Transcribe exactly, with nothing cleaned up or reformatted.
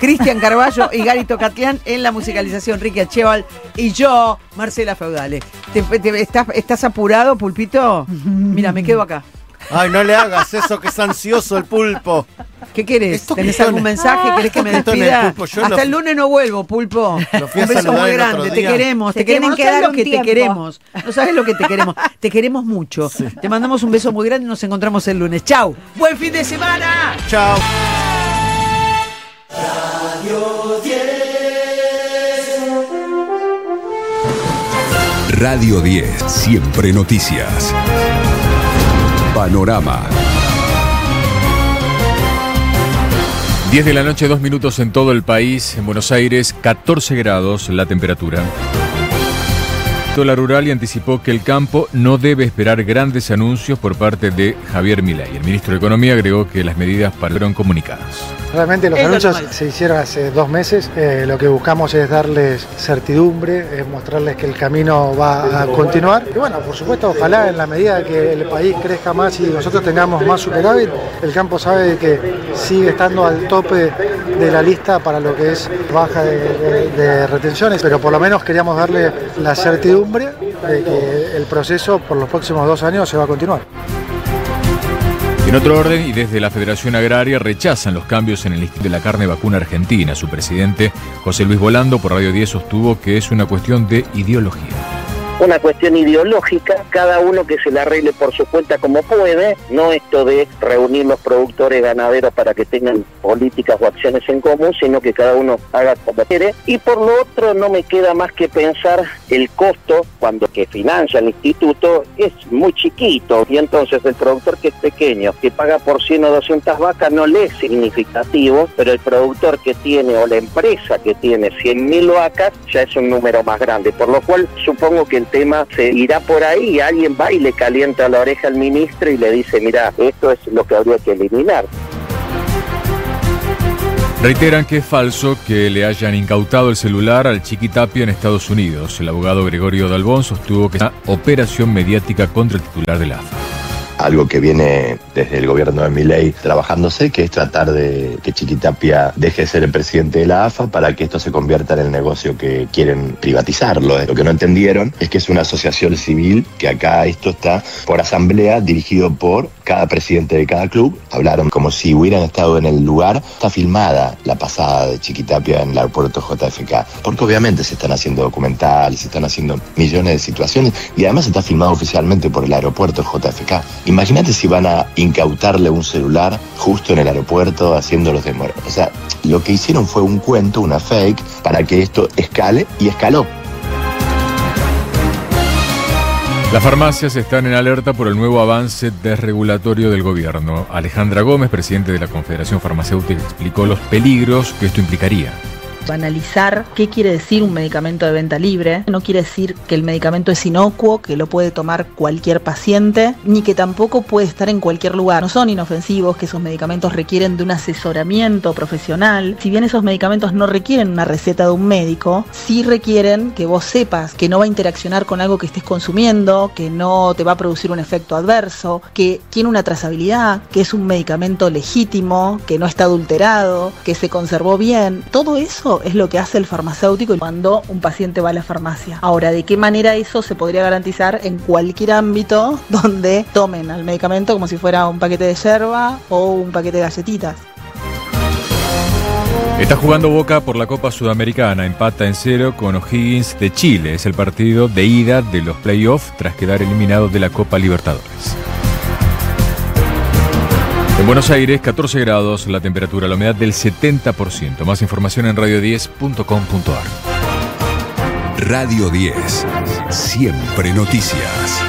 Cristian Carballo y Gary Tocatlián en la musicalización, Ricky Acheval y yo, Marcela Feudale. ¿Te, te, estás, ¿Estás apurado, Pulpito? Mira, me quedo acá. Ay, no le hagas eso, que es ansioso el Pulpo. ¿Qué querés? ¿Tenés algún mensaje? ¿Querés que me despida? Hasta lo, el lunes no vuelvo, Pulpo. Un beso muy grande, te queremos, Se te queremos. No sabes lo que tiempo. te queremos. No sabes lo que te queremos. Te queremos mucho. Sí. Te mandamos un beso muy grande y nos encontramos el lunes. Chau. Buen fin de semana. Chau. Radio diez. Radio diez, siempre noticias. Panorama. diez de la noche, dos minutos en todo el país. En Buenos Aires, catorce grados la temperatura. La rural y anticipó que el campo no debe esperar grandes anuncios por parte de Javier Milei. El ministro de Economía agregó que las medidas fueron comunicadas. Realmente los es anuncios normal. se hicieron hace dos meses. Eh, lo que buscamos es darles certidumbre, es mostrarles que el camino va a continuar. Y bueno, por supuesto, ojalá en la medida que el país crezca más y nosotros tengamos más superávit, el campo sabe que sigue estando al tope de la lista para lo que es baja de, de, de retenciones, pero por lo menos queríamos darle la certidumbre de que el proceso por los próximos dos años se va a continuar. En otro orden, y desde la Federación Agraria rechazan los cambios en el Instituto de la Carne Vacuna Argentina. Su presidente, José Luis Volando, por Radio diez sostuvo que es una cuestión de ideología. Una cuestión ideológica, cada uno que se la arregle por su cuenta como puede, no esto de reunir los productores ganaderos para que tengan políticas o acciones en común, sino que cada uno haga como quiere. Y por lo otro, no me queda más que pensar el costo, cuando que financia el instituto, es muy chiquito, y entonces el productor que es pequeño, que paga por cien o doscientas vacas, no le es significativo, pero el productor que tiene, o la empresa que tiene cien mil vacas, ya es un número más grande, por lo cual supongo que el tema se irá por ahí, alguien va y le calienta la oreja al ministro y le dice, mira, esto es lo que habría que eliminar. Reiteran que es falso que le hayan incautado el celular al Chiqui Tapia en Estados Unidos. El abogado Gregorio Dalbón sostuvo que es una operación mediática contra el titular de la A F A. Algo que viene desde el gobierno de Milei trabajándose, que es tratar de que Chiqui Tapia deje de ser el presidente de la A F A para que esto se convierta en el negocio que quieren privatizarlo. Lo que no entendieron es que es una asociación civil, que acá esto está por asamblea, dirigido por cada presidente de cada club. Hablaron como si hubieran estado en el lugar. Está filmada la pasada de Chiqui Tapia en el aeropuerto J F K, porque obviamente se están haciendo documentales, se están haciendo millones de situaciones, y además está filmado oficialmente por el aeropuerto J F K. Imagínate si van a incautarle un celular justo en el aeropuerto haciéndolos de muertos. O sea, lo que hicieron fue un cuento, una fake, para que esto escale, y escaló. Las farmacias están en alerta por el nuevo avance desregulatorio del gobierno. Alejandra Gómez, presidente de la Confederación Farmacéutica, explicó los peligros que esto implicaría. Analizar qué quiere decir un medicamento de venta libre. No quiere decir que el medicamento es inocuo, que lo puede tomar cualquier paciente, ni que tampoco puede estar en cualquier lugar. No son inofensivos, que esos medicamentos requieren de un asesoramiento profesional. Si bien esos medicamentos no requieren una receta de un médico, sí requieren que vos sepas que no va a interaccionar con algo que estés consumiendo, que no te va a producir un efecto adverso, que tiene una trazabilidad, que es un medicamento legítimo, que no está adulterado, que se conservó bien. Todo eso es lo que hace el farmacéutico cuando un paciente va a la farmacia. Ahora, ¿de qué manera eso se podría garantizar en cualquier ámbito donde tomen al medicamento como si fuera un paquete de yerba o un paquete de galletitas? Está jugando Boca por la Copa Sudamericana, empata en cero con O'Higgins de Chile. Es el partido de ida de los playoffs tras quedar eliminado de la Copa Libertadores. En Buenos Aires, catorce grados la temperatura, la humedad del setenta por ciento. Más información en radio diez punto com punto a r. Radio diez, siempre noticias.